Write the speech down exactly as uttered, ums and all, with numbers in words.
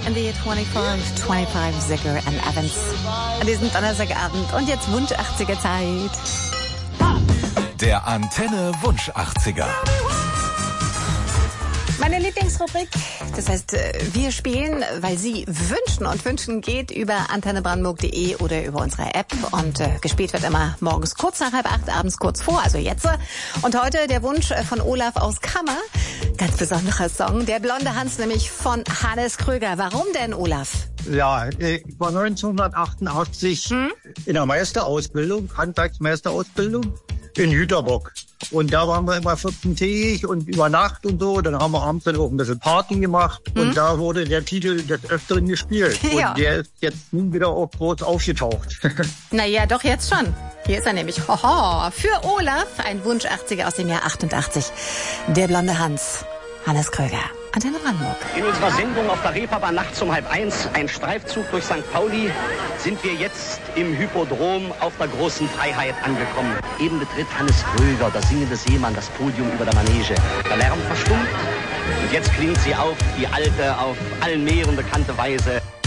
in the fünfundzwanzig, fünfundzwanzig, Zicker and Evans. An diesem Donnerstagabend. Und jetzt Wunsch achtziger Zeit. Der Antenne Wunsch achtziger. Meine Lieblingsrubrik, das heißt, wir spielen, weil Sie wünschen, und wünschen geht über antenne brandenburg punkt de oder über unsere App, und äh, gespielt wird immer morgens kurz nach halb acht, abends kurz vor, also jetzt. Und heute der Wunsch von Olaf aus Kammer, ganz besonderer Song, der blonde Hans, nämlich von Hannes Kröger. Warum denn, Olaf? Ja, ich war neunzehnhundertachtundachtzig hm? in der Meisterausbildung, Handwerksmeisterausbildung in Jüterbock. Und da waren wir immer vierzehntägig und über Nacht und so. Dann haben wir abends dann auch ein bisschen Party gemacht. Hm? Und da wurde der Titel des Öfteren gespielt. Ja. Und der ist jetzt nun wieder auch groß aufgetaucht. Naja, doch jetzt schon. Hier ist er nämlich. Hoho, für Olaf, ein Wunsch achtziger aus dem Jahr achtundachtzig. Der blonde Hans, Hannes Kröger. Antenne Brandenburg. In unserer Sendung auf der Reeperbahn nachts um halb eins, ein Streifzug durch Sankt Pauli, sind wir jetzt im Hypodrom auf der großen Freiheit angekommen. Eben betritt Hannes Kröger, der singende Seemann, das Podium über der Manege. Der Lärm verstummt und jetzt klingt sie auf, die alte, auf allen Meeren bekannte Weise.